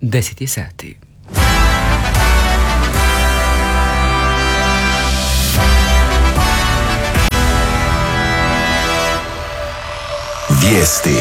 10 sati. Vijesti.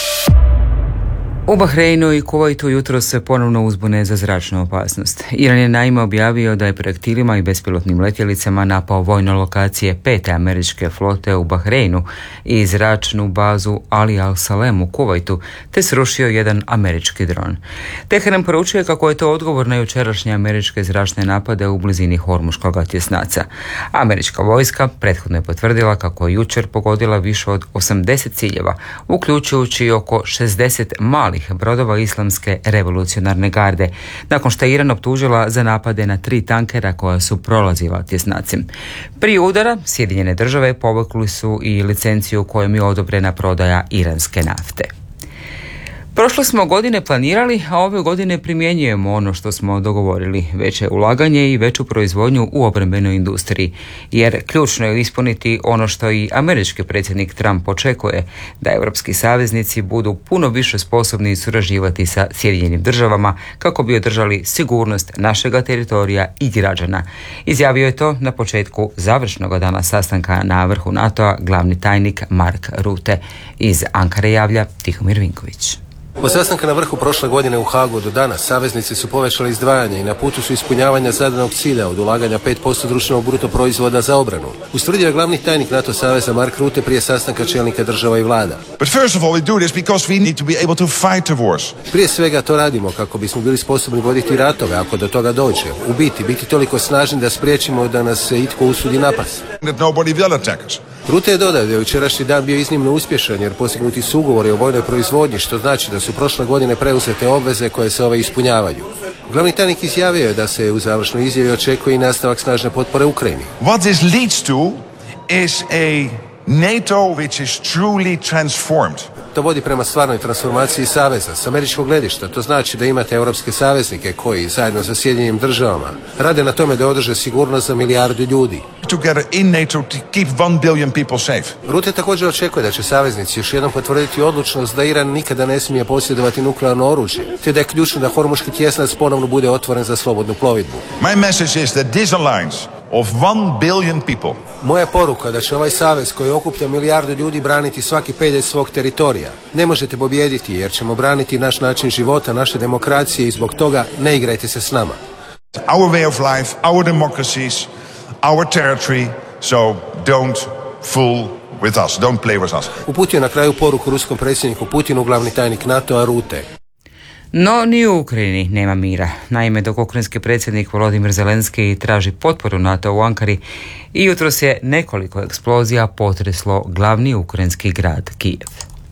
U Bahreinu i Kuvajtu jutros se ponovno uzbune za zračnu opasnost. Iran je naime objavio da je projektilima i bespilotnim letjelicama napao vojne lokacije 5. američke flote u Bahreinu i zračnu bazu Ali Al-Salem u Kuvajtu, te srušio jedan američki dron. Teheran poručuje kako je to odgovor na jučerašnje američke zračne napade u blizini Hormuškog tjesnaca. Američka vojska prethodno je potvrdila kako je jučer pogodila više od 80 ciljeva, uključujući oko 60 malih brodova Islamske revolucionarne garde, nakon što je Iran optužila za napade na 3 tankera koja su prolazila tjesnacim. Prije udara Sjedinjene države povukli su i licenciju kojom je odobrena prodaja iranske nafte. Prošle smo godine planirali, a ove godine primjenjujemo ono što smo dogovorili, veće ulaganje i veću proizvodnju u obrambenoj industriji, jer ključno je ispuniti ono što i američki predsjednik Trump očekuje, da europski saveznici budu puno više sposobni surađivati sa Sjedinjenim državama kako bi održali sigurnost našega teritorija i građana. Izjavio je to na početku završnog dana sastanka na vrhu NATO-a glavni tajnik Mark Rutte. Iz Ankare javlja Tihomir Vinković. Od sastanka na vrhu prošle godine u Hagu do danas saveznici su povećali izdvajanje i na putu su ispunjavanja zadanog cilja od ulaganja 5% društvenog bruto proizvoda za obranu. Ustvrdio je glavni tajnik NATO saveza Mark Rutte prije sastanka čelnika država i vlada. Prije svega to radimo kako bismo bili sposobni voditi ratove ako do toga dođe. U biti toliko snažni da spriječimo da nas se itko usudi napast. Rutte je dodao da je jučerašnji dan bio iznimno uspješan jer postignuti su ugovori o vojnoj proizvodnji, što znači da su prošle godine preuzete obveze koje se ove ispunjavaju. Glavni tajnik izjavio je da se u završnoj izjavi očekuje i nastavak snažne potpore Ukrajini. What this leads to is a NATO which is truly transformed. To vodi prema stvarnoj transformaciji saveza. S američkog gledišta to znači da imate europske saveznike koji, zajedno sa Sjedinjenim državama, rade na tome da održe sigurnost za milijardu ljudi. Together in NATO to keep 1 billion people safe. Rutte također očekuje da će saveznici još jednom potvrditi odlučnost da Iran nikada ne smije posjedovati nuklearno oružje, te da je ključno da Hormuški tjesnac ponovno bude otvoren za slobodnu plovidbu. My message is that this alliance of 1 billion people. Moja poruka da će ovaj savez koji okuplja milijardu ljudi braniti svaki pedalj svog teritorija. Ne možete pobijediti jer ćemo braniti naš način života, naše demokracije i zbog toga ne igrajte se s nama. Our way of life, our democracies, our territory, so don't fool with us, don't play with us. Uputio na kraju poruku ruskom predsjedniku Putinu glavni tajnik NATO-a Rutte. No, ni u Ukrajini nema mira. Naime, dok ukrajinski predsjednik Volodymyr Zelenski traži potporu NATO u Ankari, i jutros je nekoliko eksplozija potreslo glavni ukrajinski grad Kijev.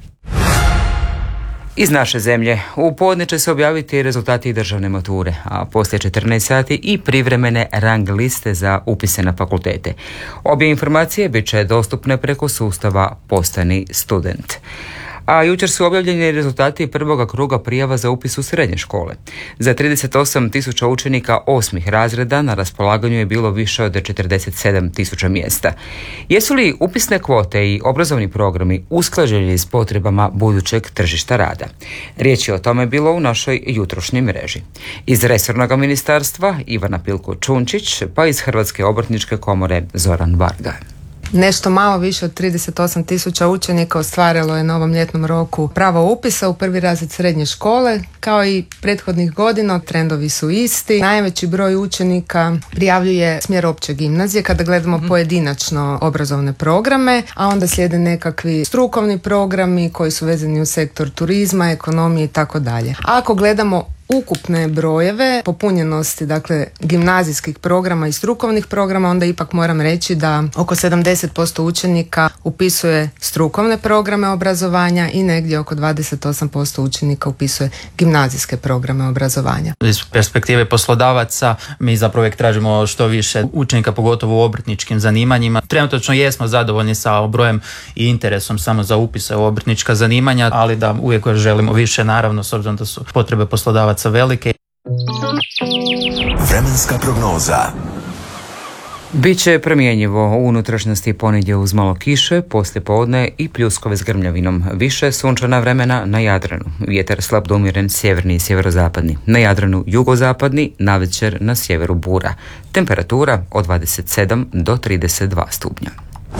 Iz naše zemlje u podne će se objaviti rezultati državne mature, a poslije 14 sati i privremene rang liste za upise na fakultete. Obje informacije bit će dostupne preko sustava Postani student. A jučer su objavljeni rezultati prvoga kruga prijava za upis u srednje škole. Za 38.000 učenika 8. razreda na raspolaganju je bilo više od 47.000 mjesta. Jesu li upisne kvote i obrazovni programi usklađeni s potrebama budućeg tržišta rada? Riječ je o tome bilo u našoj jutrošnjoj mreži. Iz resornog ministarstva Ivana Pilko-Čunčić, pa iz Hrvatske obrtničke komore Zoran Varga. Nešto malo više od 38.000 učenika ostvarilo je na ovom ljetnom roku pravo upisa u prvi razred srednje škole. Kao i prethodnih godina, trendovi su isti. Najveći broj učenika prijavljuje smjer opće gimnazije kada gledamo pojedinačno obrazovne programe, a onda slijede nekakvi strukovni programi koji su vezani u sektor turizma, ekonomije i tako dalje. A ako gledamo ukupne brojeve popunjenosti, dakle gimnazijskih programa i strukovnih programa, onda ipak moram reći da oko 70% učenika upisuje strukovne programe obrazovanja i negdje oko 28% učenika upisuje gimnazijske programe obrazovanja. Iz perspektive poslodavaca mi zapravo uvijek tražimo što više učenika, pogotovo u obrtničkim zanimanjima. Trenutno jesmo zadovoljni sa brojem i interesom samo za upise u obrtnička zanimanja, ali da uvijek želimo više, naravno, s obzirom da su potrebe poslodavaca velike. Vremenska prognoza. Biće promjenjivo u unutrašnjosti ponedje uz malo kiše, poslijepodne i pljuskove s grmljavinom. Više sunčana vremena na Jadranu. Vjetar slab do umjeren sjeverni i sjeverozapadni. Na Jadranu jugozapadni, navečer na sjeveru bura. Temperatura od 27 do 32 stupnja.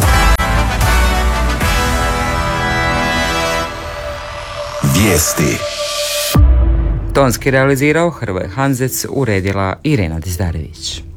Vijesti. Tonski realizirao Hrvoje Hanzec, uredila Irena Dizdarević.